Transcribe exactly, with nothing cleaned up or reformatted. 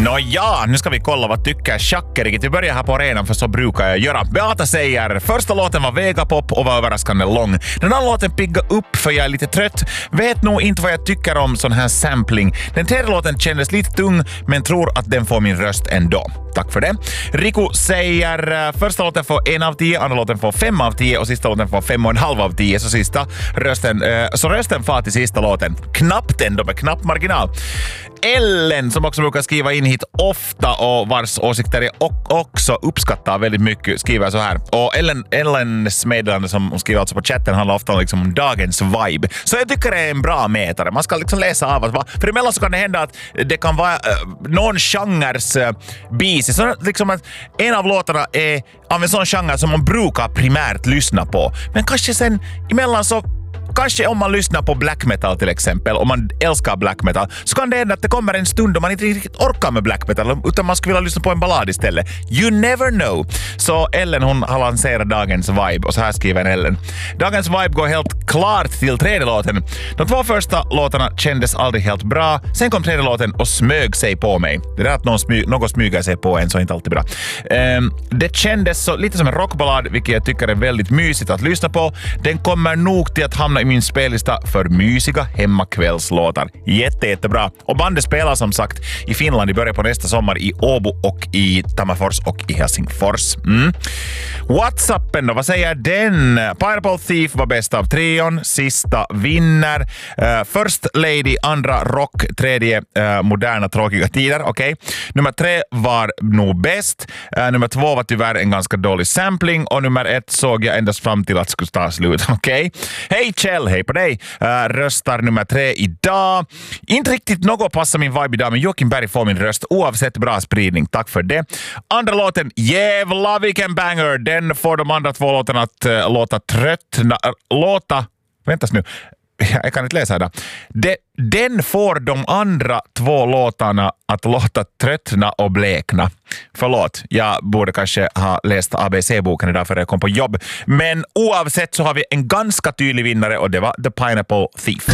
Nåja, nu ska vi kolla vad tycker Schackerikit. Vi börjar här på arenan för så brukar jag göra. Beata säger, första låten var Vegapop och var överraskande lång. Den andra låten pigga upp för jag är lite trött. Vet nog inte vad jag tycker om sån här sampling. Den tredje låten kändes lite tung men tror att den får min röst ändå. Tack för det. Rico säger, första låten får en av tio, andra låten får fem av tio och sista låten får fem och en halv av tio. Så sista rösten, eh, så rösten far till sista låten. Knappt ändå med knapp marginal. Ellen som också brukar skriva in hit ofta och vars åsikter jag också uppskattar väldigt mycket skriver så här. Och Ellen, Ellens meddelande som hon skriver alltså på chatten handlar ofta om liksom dagens vibe. Så jag tycker det är en bra mätare. Man ska liksom läsa av att för emellan så kan det hända att det kan vara uh, någon genres uh, bis. Så liksom att en av låtarna är av en sån genre som man brukar primärt lyssna på. Men kanske sen emellan så kanske om man lyssnar på black metal till exempel, om man älskar black metal, så kan det hända att det kommer en stund då man inte riktigt orkar med black metal, utan man skulle vilja lyssna på en ballad istället. You never know. Så Ellen, hon har lanserat dagens vibe, och så här skriver Ellen. Dagens vibe går helt klart till tredje låten. De två första låtarna kändes aldrig helt bra. Sen kom tredje låten och smög sig på mig. Det där att någon smy, något smyger sig på en så är inte alltid bra. Um, det kändes så lite som en rockballad, vilket jag tycker är väldigt mysigt att lyssna på. Den kommer nog till att hamna i min spellista för mysiga hemmakvällslåtar. Jätte, jättebra. Och bandet spelar som sagt i Finland i början på nästa sommar i Åbo och i Tammerfors och i Helsingfors. Mm. Whatsappen då, vad säger den? Pineapple Thief var bäst av trion. Sista vinner. Uh, First Lady, andra rock, tredje uh, moderna tråkiga tider. Okej. Okay. Nummer tre var nog bäst. Uh, nummer två var tyvärr en ganska dålig sampling. Och nummer ett såg jag endast fram till att skulle ta slut. Okej. Okay. Hej Kjell, hej på dig. Uh, röstar nummer tre idag. Inte riktigt något passar min vibe idag, men Joakim Berg får min röst oavsett bra spridning. Tack för det. Andra låten, jävla vilken banger. Den får de andra två låtarna att uh, låta tröttna. Uh, låta... Väntas nu. Jag kan inte läsa här då. De, den får de andra två låtarna att låta tröttna och blekna. Förlåt, jag borde kanske ha läst A B C-boken idag för jag kom på jobb. Men oavsett så har vi en ganska tydlig vinnare och det var The Pineapple Thief.